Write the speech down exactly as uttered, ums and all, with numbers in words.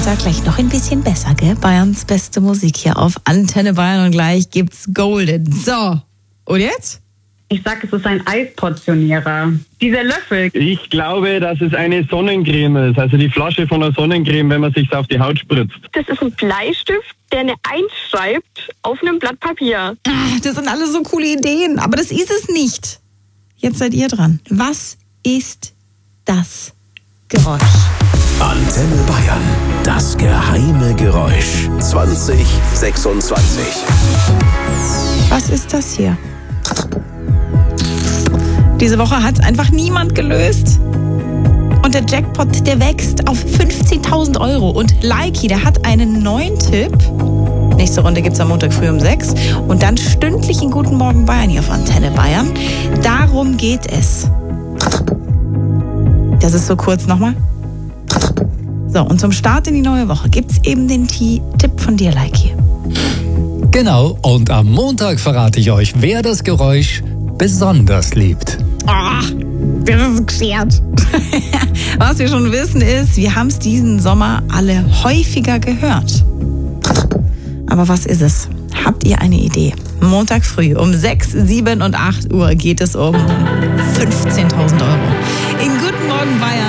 Montag gleich noch ein bisschen besser, gell? Bayerns beste Musik hier auf Antenne Bayern und gleich gibt's Golden. So, und jetzt? Ich sag, es ist ein Eisportionierer. Dieser Löffel. Ich glaube, dass es eine Sonnencreme ist, also die Flasche von einer Sonnencreme, wenn man sich auf die Haut spritzt. Das ist ein Bleistift, der eine Eins schreibt auf einem Blatt Papier. Ach, das sind alles so coole Ideen, aber das ist es nicht. Jetzt seid ihr dran. Was ist das Geräusch? Antenne Bayern, das geheime Geräusch. zwanzig sechsundzwanzig. Was ist das hier? Diese Woche hat es einfach niemand gelöst. Und der Jackpot, der wächst auf fünfzehntausend Euro. Und Likey, der hat einen neuen Tipp. Nächste Runde gibt es am Montag früh um sechs. Und dann stündlich in Guten Morgen Bayern hier auf Antenne Bayern. Darum geht es. Das ist so kurz nochmal. So, und zum Start in die neue Woche gibt es eben den T- Tipp von dir, Likey. Genau, und am Montag verrate ich euch, wer das Geräusch besonders liebt. Oh, das ist geklärt. Was wir schon wissen ist, wir haben es diesen Sommer alle häufiger gehört. Aber was ist es? Habt ihr eine Idee? Montag früh um sechs, sieben und acht Uhr geht es um fünfzehntausend Euro. In Guten Morgen Bayern.